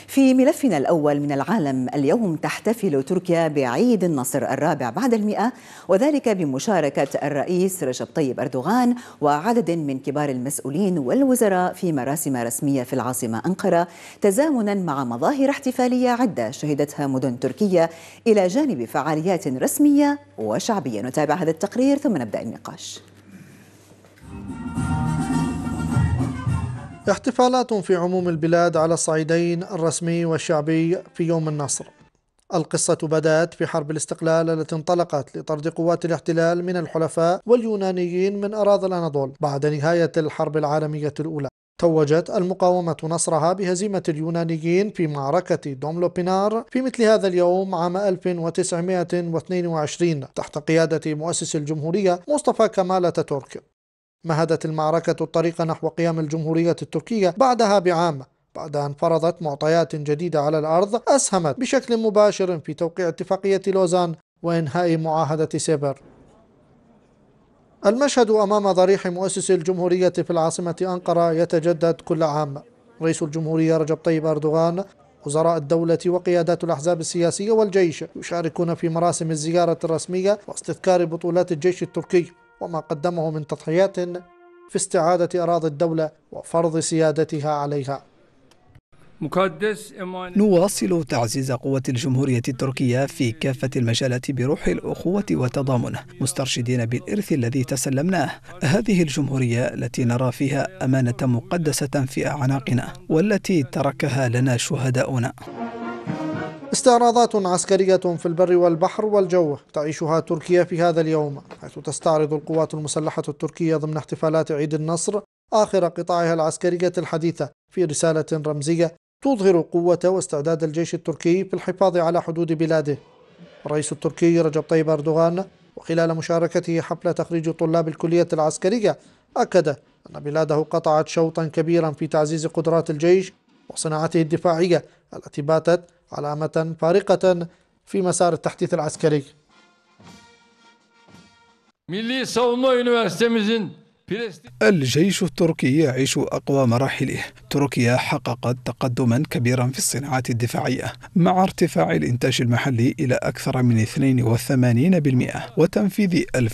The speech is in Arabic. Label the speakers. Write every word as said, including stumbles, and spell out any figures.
Speaker 1: في ملفنا الأول من العالم، اليوم تحتفل تركيا بعيد النصر الرابع بعد المئة، وذلك بمشاركة الرئيس رجب طيب أردوغان وعدد من كبار المسؤولين والوزراء في مراسم رسمية في العاصمة أنقرة، تزامنا مع مظاهر احتفالية عدة شهدتها مدن تركيا إلى جانب فعاليات رسمية وشعبية. نتابع هذا التقرير ثم نبدأ النقاش.
Speaker 2: احتفالات في عموم البلاد على الصعيدين الرسمي والشعبي في يوم النصر. القصة بدأت في حرب الاستقلال التي انطلقت لطرد قوات الاحتلال من الحلفاء واليونانيين من أراضي الأناضول بعد نهاية الحرب العالمية الأولى. توجت المقاومة نصرها بهزيمة اليونانيين في معركة دوملوبينار في مثل هذا اليوم عام ألف وتسعمئة واثنين وعشرين تحت قيادة مؤسس الجمهورية مصطفى كمال أتاتورك. مهدت المعركة الطريق نحو قيام الجمهورية التركية بعدها بعام، بعد أن فرضت معطيات جديدة على الأرض أسهمت بشكل مباشر في توقيع اتفاقية لوزان وإنهاء معاهدة سيبر. المشهد أمام ضريح مؤسس الجمهورية في العاصمة أنقرة يتجدد كل عام. رئيس الجمهورية رجب طيب أردوغان، وزراء الدولة وقيادات الأحزاب السياسية والجيش يشاركون في مراسم الزيارة الرسمية واستذكار بطولات الجيش التركي وما قدمه من تضحيات في استعادة أراضي الدولة وفرض سيادتها عليها.
Speaker 3: نواصل تعزيز قوة الجمهورية التركية في كافة المجالات بروح الأخوة والتضامن، مسترشدين بالإرث الذي تسلمناه. هذه الجمهورية التي نرى فيها أمانة مقدسة في أعناقنا والتي تركها لنا شهداؤنا.
Speaker 2: استعراضات عسكرية في البر والبحر والجو تعيشها تركيا في هذا اليوم، حيث تستعرض القوات المسلحة التركية ضمن احتفالات عيد النصر آخر قطاعها العسكرية الحديثة في رسالة رمزية تظهر قوة واستعداد الجيش التركي في الحفاظ على حدود بلاده. الرئيس التركي رجب طيب أردوغان وخلال مشاركته حفل تخريج طلاب الكلية العسكرية أكد أن بلاده قطعت شوطا كبيرا في تعزيز قدرات الجيش وصناعته الدفاعية التي باتت علامة فارقة في مسار التحديث العسكري.
Speaker 3: الجيش التركي يعيش أقوى مراحله. تركيا حققت تقدما كبيرا في الصناعات الدفاعية مع ارتفاع الإنتاج المحلي إلى أكثر من اثنين وثمانين بالمئة وتنفيذ